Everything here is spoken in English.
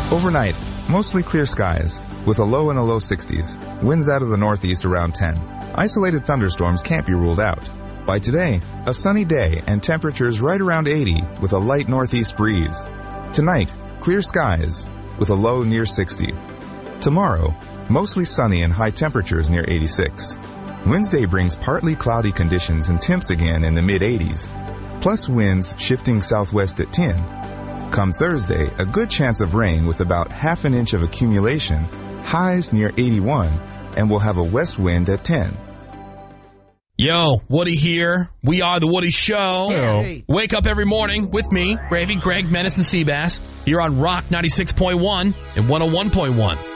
Overnight, mostly clear skies, with a low in the low 60s. Winds out of the northeast around 10. Isolated thunderstorms can't be ruled out. By today, a sunny day and temperatures right around 80 with a light northeast breeze. Tonight, clear skies with a low near 60. Tomorrow, mostly sunny and high temperatures near 86. Wednesday brings partly cloudy conditions and temps again in the mid-80s, plus winds shifting southwest at 10. Come Thursday, a good chance of rain with about half an inch of accumulation, highs near 81, and we'll have a west wind at 10. Yo, Woody here. We are The Woody Show. Hey. Wake up every morning with me, Gravy, Greg, Menace, and Seabass, here on Rock 96.1 and 101.1.